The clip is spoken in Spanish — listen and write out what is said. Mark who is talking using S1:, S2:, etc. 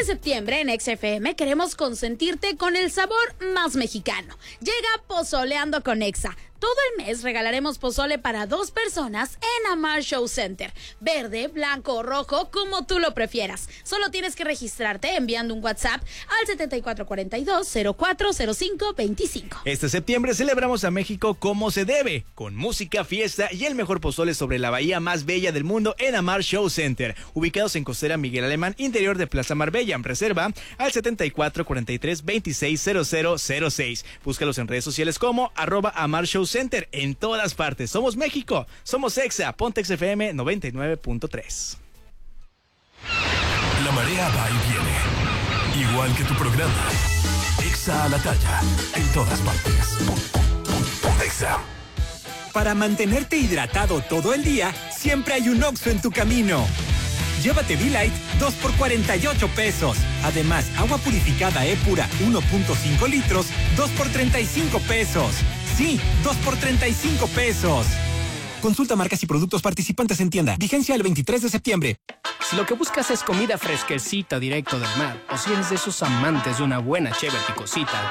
S1: Este septiembre en XFM queremos consentirte con el sabor más mexicano. Llega Pozoleando con Exa. Todo el mes regalaremos pozole para 2 personas en Amar Show Center. Verde, blanco o rojo, como tú lo prefieras. Solo tienes que registrarte enviando un WhatsApp al 7442-040525.
S2: Este septiembre celebramos a México como se debe, con música, fiesta y el mejor pozole sobre la bahía más bella del mundo en Amar Show Center, ubicados en Costera Miguel Alemán, interior de Plaza Marbella. Reserva al 7443-260006. Búscalos en redes sociales como @Amar Show Center. En todas partes. Somos México. Somos Exa. Ponte XFM 99.3.
S3: La marea va y viene. Igual que tu programa. Exa a la talla. En todas partes. Ponte Exa.
S4: Para mantenerte hidratado todo el día, siempre hay un Oxxo en tu camino. Llévate V-Light 2 por 48 pesos. Además, agua purificada E-Pura 1.5 litros, 2 por 35 pesos. Sí, 2 por 35 pesos. Consulta marcas y productos participantes en tienda. Vigencia el 23 de septiembre.
S5: Si lo que buscas es comida fresquecita directo del mar, o si eres de esos amantes de una buena cheve picosita,